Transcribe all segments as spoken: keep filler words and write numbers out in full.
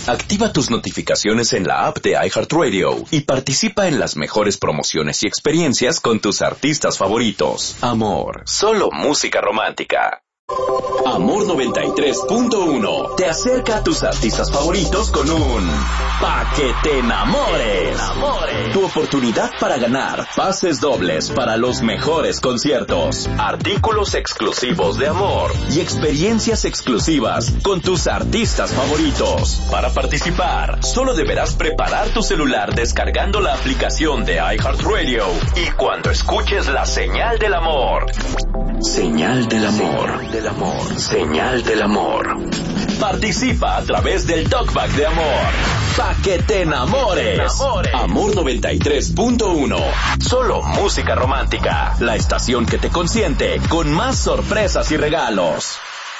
Activa tus notificaciones en la app de iHeartRadio y participa en las mejores promociones y experiencias con tus artistas favoritos. Amor, solo música romántica. Amor noventa y tres punto uno te acerca a tus artistas favoritos con un Pa' que te enamores. Tu oportunidad para ganar pases dobles para los mejores conciertos, artículos exclusivos de Amor y experiencias exclusivas con tus artistas favoritos. Para participar, solo deberás preparar tu celular descargando la aplicación de iHeartRadio y cuando escuches la señal del amor. Señal del amor. Del amor. Señal del amor. Participa a través del Talkback de Amor. Pa' que te enamores. Amor noventa y tres punto uno. Solo música romántica. La estación que te consiente con más sorpresas y regalos.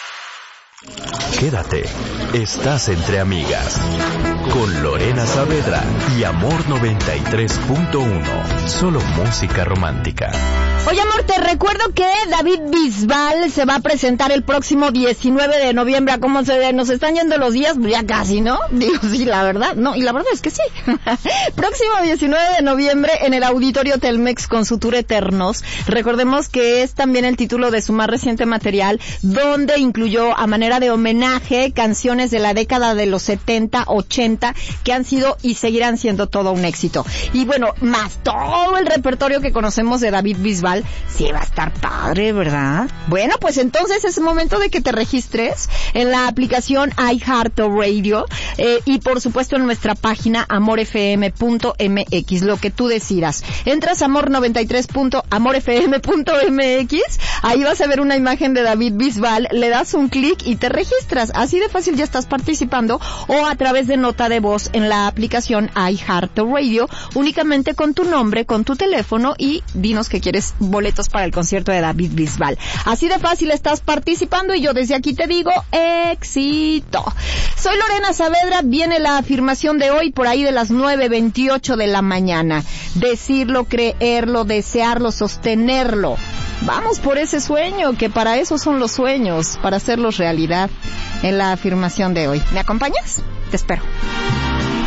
Quédate. Estás entre amigas. Con Lorena Saavedra y Amor noventa y tres punto uno. Solo música romántica. Oye, amor, te recuerdo que David Bisbal se va a presentar el próximo diecinueve de noviembre. ¿A cómo se nos están yendo los días? Ya casi, ¿no? Digo, sí, la verdad. No, y la verdad es que sí. Próximo diecinueve de noviembre en el Auditorio Telmex con su tour Eternos. Recordemos que es también el título de su más reciente material, donde incluyó a manera de homenaje canciones de la década de los setenta, ochenta, que han sido y seguirán siendo todo un éxito. Y bueno, más todo el repertorio que conocemos de David Bisbal, sí va a estar padre, ¿verdad? Bueno, pues entonces es momento de que te registres en la aplicación iHeartRadio eh, y por supuesto en nuestra página amor f m punto m x, lo que tú decidas. Entras a amor noventa y tres. amor f m punto m x, ahí vas a ver una imagen de David Bisbal, le das un clic y te registras. Así de fácil ya estás participando, o a través de nota de voz en la aplicación iHeartRadio, únicamente con tu nombre, con tu teléfono y dinos que quieres boletos para el concierto de David Bisbal. Así de fácil estás participando y yo desde aquí te digo éxito. Soy Lorena Saavedra, viene la afirmación de hoy por ahí de las nueve veintiocho de la mañana. Decirlo, creerlo, desearlo, sostenerlo. Vamos por ese sueño, que para eso son los sueños, para hacerlos realidad en la afirmación de hoy. ¿Me acompañas? Te espero.